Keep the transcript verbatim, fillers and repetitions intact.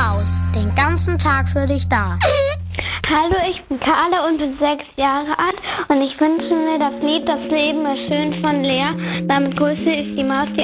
Maus, den ganzen Tag für dich da. Hallo, ich bin Carla und bin sechs Jahre alt und ich wünsche mir das Lied Das Leben ist schön von Lea. Damit grüße ich die Maus, die